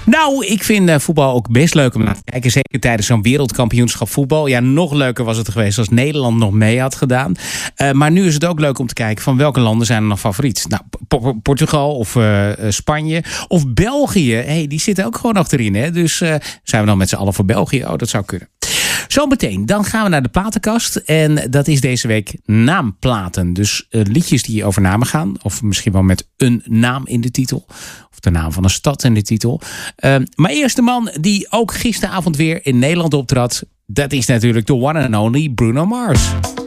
Nou, ik vind voetbal ook best leuk om naar te kijken. Zeker tijdens zo'n wereldkampioenschap voetbal. Ja, nog leuker was het geweest als Nederland nog mee had gedaan. Maar nu is het ook leuk om te kijken van welke landen zijn er nog favoriet. Nou, Portugal of Spanje of België. Hey, die zitten ook gewoon achterin. Hè? Dus zijn we dan met z'n allen voor België? Oh, dat zou kunnen. Zometeen, dan gaan we naar de platenkast. En dat is deze week naamplaten. Dus liedjes die over namen gaan. Of misschien wel met een naam in de titel. Of de naam van een stad in de titel. Maar eerst de man die ook gisteravond weer in Nederland optrad. Dat is natuurlijk de one and only Bruno Mars.